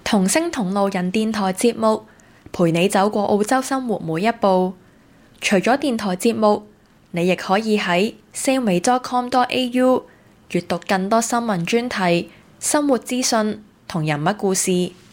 同聲同路人電台節目，陪你走過澳洲生活每一步。除咗電台節目，你亦可以喺 salme.com.au 閱讀更多新聞專題、生活資訊同人物故事。